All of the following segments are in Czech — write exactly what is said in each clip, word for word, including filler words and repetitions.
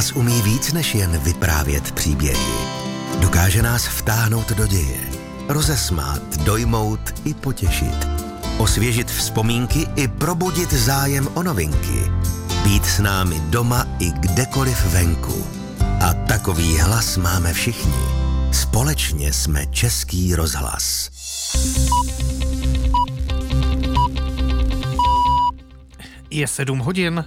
Rozhlas umí víc než jen vyprávět příběhy. Dokáže nás vtáhnout do děje, rozesmát, dojmout i potěšit. Osvěžit vzpomínky i probudit zájem o novinky. Být s námi doma i kdekoliv venku. A takový hlas máme všichni. Společně jsme Český rozhlas. Je sedm hodin.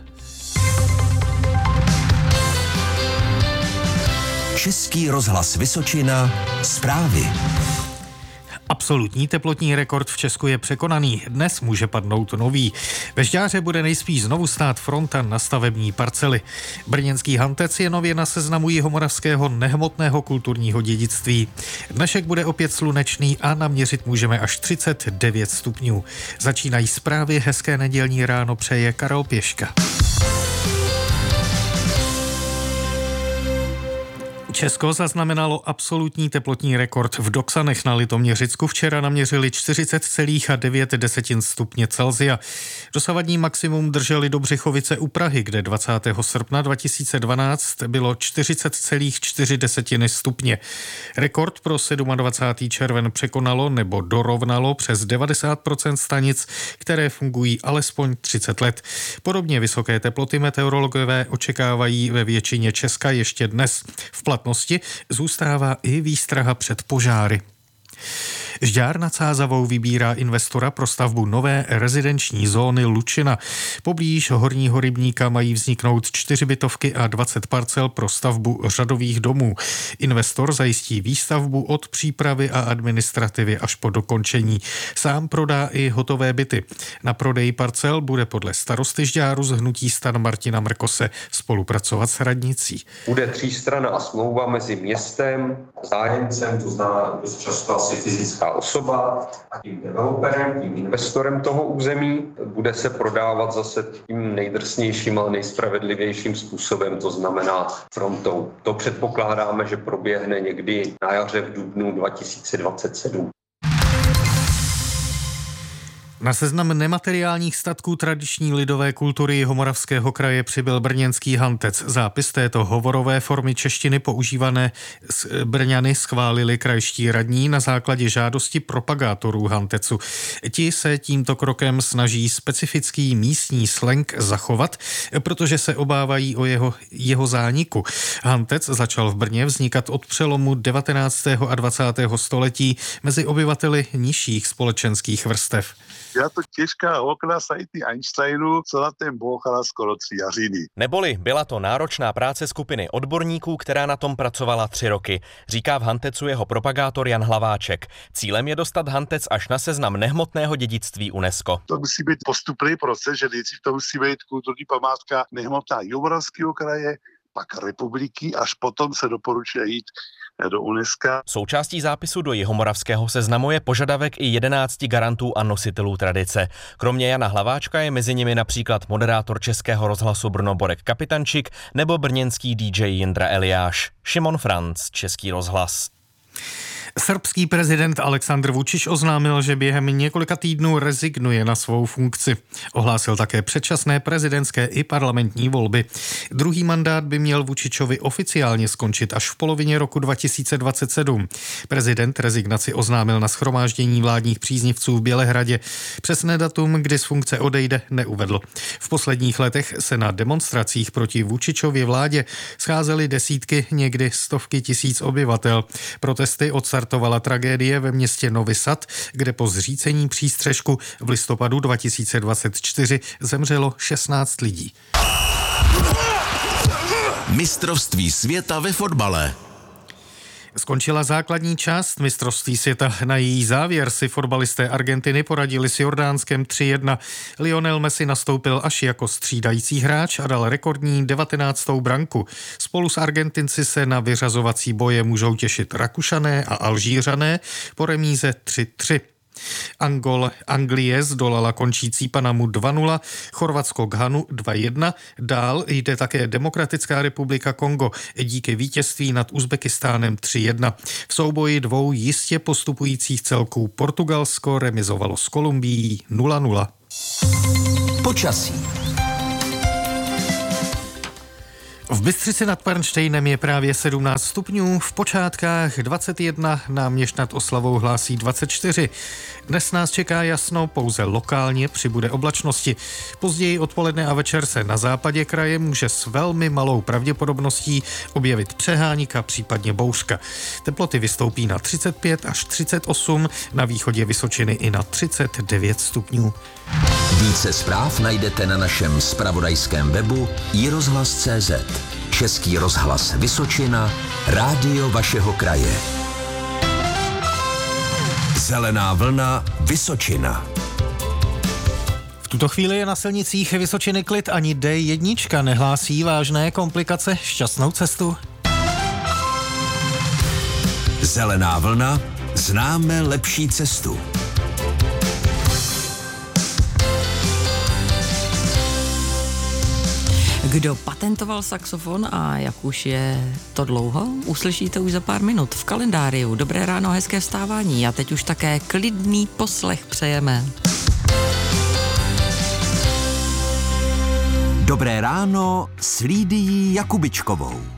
Český rozhlas Vysočina. Zprávy. Absolutní teplotní rekord v Česku je překonaný. Dnes může padnout nový. Ve Žďáře bude nejspíš znovu stát fronta na stavební parcely. Brněnský Hantec je nově na seznamu jihomoravského nehmotného kulturního dědictví. Dnešek bude opět slunečný a naměřit můžeme až třicet devět stupňů. Začínají zprávy, hezké nedělní ráno přeje Karel Pěška. Česko zaznamenalo absolutní teplotní rekord. V Doksanech na Litoměřicku včera naměřili čtyřicet celá devět stupně Celsia. Dosavadní maximum drželi Dobřichovice u Prahy, kde dvacátého srpna dva tisíce dvanáct bylo čtyřicet celá čtyři stupně. Rekord pro dvacátého čtvrtého červen překonalo nebo dorovnalo přes devadesát procent stanic, které fungují alespoň třicet let. Podobně vysoké teploty meteorologové očekávají ve většině Česka ještě dnes. V platnosti zůstává i výstraha před požáry. Žďár nad Sázavou vybírá investora pro stavbu nové rezidenční zóny Lučina. Poblíž Horního Rybníka mají vzniknout čtyři bytovky a dvacet parcel pro stavbu řadových domů. Investor zajistí výstavbu od přípravy a administrativy až po dokončení. Sám prodá i hotové byty. Na prodeji parcel bude podle starosty Žďáru z hnutí STAN Martina Mrkose spolupracovat s radnicí. Bude třístranná smlouva mezi městem, zájemcem, to znamená dost často asi fyzická osoba a tím developerem, tím investorem toho území. Bude se prodávat zase tím nejdrsnějším, ale nejspravedlivějším způsobem, to znamená frontou. To předpokládáme, že proběhne někdy na jaře v dubnu dva tisíce dvacet sedm. Na seznam nemateriálních statků tradiční lidové kultury Jihomoravského kraje přibyl brněnský Hantec. Zápis této hovorové formy češtiny používané Brňany schválili krajští radní na základě žádosti propagátorů Hantecu. Ti se tímto krokem snaží specifický místní slang zachovat, protože se obávají o jeho, jeho zániku. Hantec začal v Brně vznikat od přelomu devatenáctého a dvacátého století mezi obyvateli nižších společenských vrstev. Ja to těžká okna sajty Einsteinu, co na ten bouchala skoro tři jařiny. Neboli byla to náročná práce skupiny odborníků, která na tom pracovala tři roky, říká v Hantecu jeho propagátor Jan Hlaváček. Cílem je dostat Hantec až na seznam nehmotného dědictví UNESCO. To musí být postupný proces, že nejdřív to musí být kulturní památka nehmotná Jihomoravského kraje, pak republiky, až potom se doporučuje jít do UNESCO. Součástí zápisu do jihomoravského seznamu je požadavek i jedenácti garantů a nositelů tradice. Kromě Jana Hlaváčka je mezi nimi například moderátor Českého rozhlasu Brno Borek Kapitančik nebo brněnský dý džej Jindra Eliáš. Šimon Franc, Český rozhlas. Srbský prezident Aleksandr Vučić oznámil, že během několika týdnů rezignuje na svou funkci. Ohlásil také předčasné prezidentské i parlamentní volby. Druhý mandát by měl Vučićovi oficiálně skončit až v polovině roku dva tisíce dvacet sedm. Prezident rezignaci oznámil na shromáždění vládních příznivců v Bělehradě. Přesné datum, kdy z funkce odejde, neuvedl. V posledních letech se na demonstracích proti Vučićově vládě scházely desítky, někdy stovky tisíc obyvatel. Protesty od Startovala tragédie ve městě Novi Sad, kde po zřícení přístřešku v listopadu dva tisíce dvacet čtyři zemřelo šestnáct lidí. Mistrovství světa ve fotbale. Skončila základní část mistrovství světa. Na její závěr si fotbalisté Argentiny poradili s Jordánskem tři jedna. Lionel Messi nastoupil až jako střídající hráč a dal rekordní devatenáctou branku. Spolu s Argentinci se na vyřazovací boje můžou těšit Rakušané a Alžířané po remíze tři tři. Angol, Anglie zdolala končící Panamu dva nula, Chorvatsko Ghanu dva jedna, dál jde také Demokratická republika Kongo díky vítězství nad Uzbekistánem tři jedna. V souboji dvou jistě postupujících celků Portugalsko remizovalo s Kolumbií nula nula. Počasí. V Bystřici nad Parnštejnem je právě sedmnáct stupňů, v Počátkách dvacet jedna, Náměšť nad Oslavou hlásí dvacet čtyři. Dnes nás čeká jasno, pouze lokálně přibude oblačnosti. Později odpoledne a večer se na západě kraje může s velmi malou pravděpodobností objevit přeháník a případně bouřka. Teploty vystoupí na třicet pět až třicet osm, na východě Vysočiny i na třicet devět stupňů. Více zpráv najdete na našem zpravodajském webu i rozhlas tečka cé zet. Český rozhlas Vysočina, rádio vašeho kraje. Zelená vlna Vysočina. V tuto chvíli je na silnicích Vysočiny klid, ani dé jedna nehlásí vážné komplikace. Šťastnou cestu. Zelená vlna, známe lepší cestu. Kdo patentoval saxofon a jak už je to dlouho, uslyšíte už za pár minut v kalendáriu. Dobré ráno, hezké vstávání a teď už také klidný poslech přejeme. Dobré ráno s Lídií Jakubičkovou.